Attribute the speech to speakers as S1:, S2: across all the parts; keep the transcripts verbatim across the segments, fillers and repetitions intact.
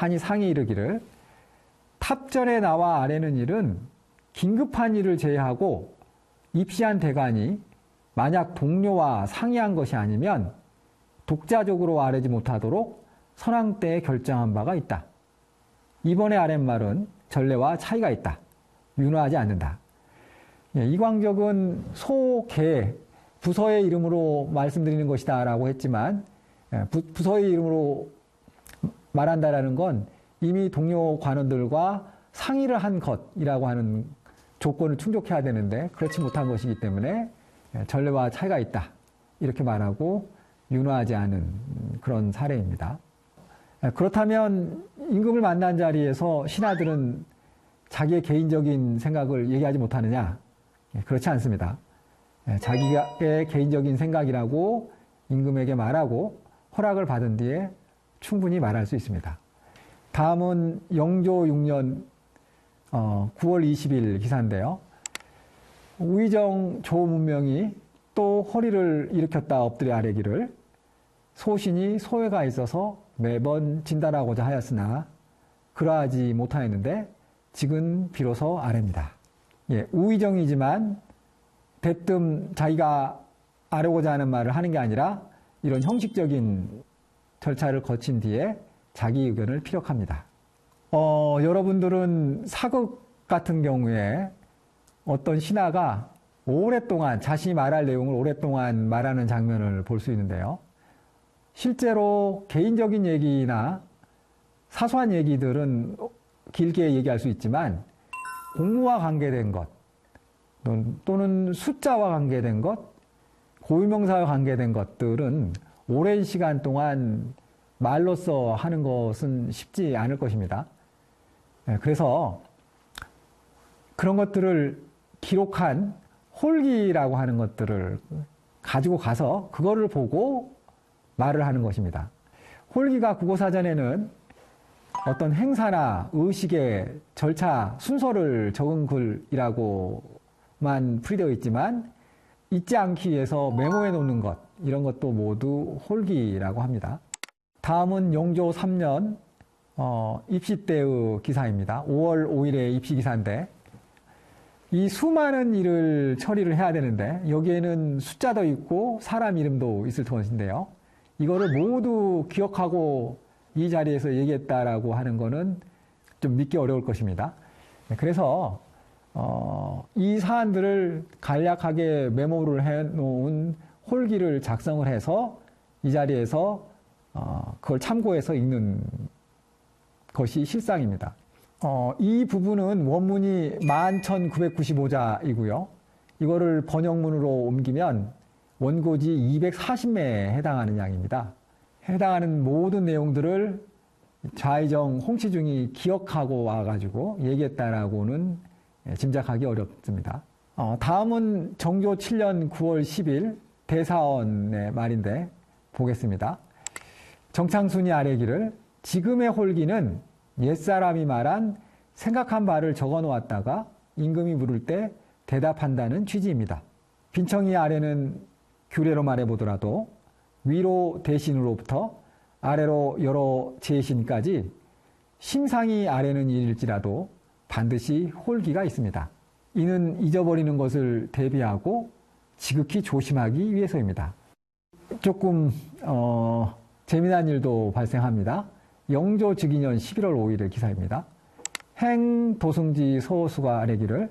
S1: 하니 상이 이르기를 탑전에 나와 아뢰는 일은 긴급한 일을 제외하고 입시한 대간이 만약 동료와 상의한 것이 아니면 독자적으로 아뢰지 못하도록 선왕 때에 결정한 바가 있다. 이번에 아랜 말은 전례와 차이가 있다. 윤호하지 않는다. 예, 이광적은 소개, 부서의 이름으로 말씀드리는 것이다 라고 했지만 예, 부, 부서의 이름으로 말한다라는 건 이미 동료 관원들과 상의를 한 것이라고 하는 조건을 충족해야 되는데 그렇지 못한 것이기 때문에 예, 전례와 차이가 있다. 이렇게 말하고 윤호하지 않은 그런 사례입니다. 예, 그렇다면 임금을 만난 자리에서 신하들은 자기의 개인적인 생각을 얘기하지 못하느냐? 예, 그렇지 않습니다. 예, 자기의 개인적인 생각이라고 임금에게 말하고 허락을 받은 뒤에 충분히 말할 수 있습니다. 다음은 영조 육 년 어, 구월 이십일 기사인데요. 우의정 조문명이 또 허리를 일으켰다 엎드려 아뢰기를 소신이 소외가 있어서 매번 진달하고자 하였으나 그러하지 못하였는데 지금 비로소 아뢰입니다. 예, 우의정이지만 대뜸 자기가 아뢰고자 하는 말을 하는 게 아니라 이런 형식적인 절차를 거친 뒤에 자기 의견을 피력합니다. 어, 여러분들은 사극 같은 경우에 어떤 신하가 오랫동안 자신이 말할 내용을 오랫동안 말하는 장면을 볼 수 있는데요. 실제로 개인적인 얘기나 사소한 얘기들은 길게 얘기할 수 있지만 공무와 관계된 것 또는 숫자와 관계된 것, 고유명사와 관계된 것들은 오랜 시간 동안 말로써 하는 것은 쉽지 않을 것입니다. 그래서 그런 것들을 기록한 홀기라고 하는 것들을 가지고 가서 그거를 보고 말을 하는 것입니다. 홀기가 국어사전에는 어떤 행사나 의식의 절차, 순서를 적은 글이라고만 풀이되어 있지만 잊지 않기 위해서 메모해 놓는 것, 이런 것도 모두 홀기라고 합니다. 다음은 영조 삼 년 어, 입시 때의 기사입니다. 오월 오일의 입시 기사인데 이 수많은 일을 처리를 해야 되는데 여기에는 숫자도 있고 사람 이름도 있을 것인데요. 이거를 모두 기억하고 이 자리에서 얘기했다라고 하는 거는 좀 믿기 어려울 것입니다. 그래서 어, 이 사안들을 간략하게 메모를 해놓은 홀기를 작성을 해서 이 자리에서 어, 그걸 참고해서 읽는 것이 실상입니다. 어, 이 부분은 원문이 만 천구백구십오 자이고요. 이거를 번역문으로 옮기면 원고지 이백사십 매에 해당하는 양입니다. 해당하는 모든 내용들을 좌의정 홍치중이 기억하고 와가지고 얘기했다라고는 짐작하기 어렵습니다. 어, 다음은 정조 칠 년 구월 십일 대사원의 말인데 보겠습니다. 정창순이 아뢰기를 지금의 홀기는 옛사람이 말한 생각한 바를 적어 놓았다가 임금이 물을 때 대답한다는 취지입니다. 빈청이 아래는 규례로 말해보더라도 위로 대신으로부터 아래로 여러 제신까지 심상이 아래는 일일지라도 반드시 홀기가 있습니다. 이는 잊어버리는 것을 대비하고 지극히 조심하기 위해서입니다. 조금 어, 재미난 일도 발생합니다. 영조 즉위년 십일월 오일의 기사입니다. 행도승지 서호수가 아뢰기를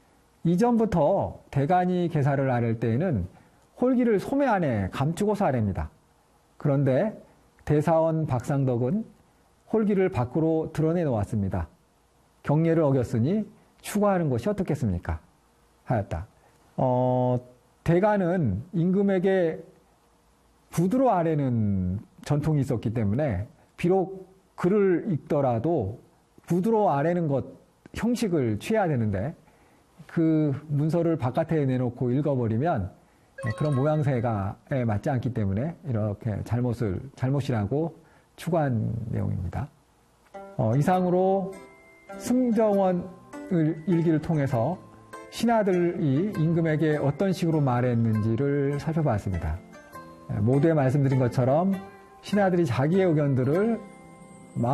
S1: 이전부터 대간이 계사를 아랠 때에는 홀기를 소매 안에 감추고서 아랩니다. 그런데 대사원 박상덕은 홀기를 밖으로 드러내 놓았습니다. 경례를 어겼으니 추가하는 것이 어떻겠습니까? 하였다. 어, 대간은 임금에게 부드러 아뢰는 전통이 있었기 때문에 비록 글을 읽더라도 부드러 아뢰는 것 형식을 취해야 되는데 그 문서를 바깥에 내놓고 읽어버리면 그런 모양새에 맞지 않기 때문에 이렇게 잘못을 잘못이라고 추구한 내용입니다. 어, 이상으로 승정원 일기를 통해서 신하들이 임금에게 어떤 식으로 말했는지를 살펴봤습니다. 모두에 말씀드린 것처럼 신하들이 자기의 의견들을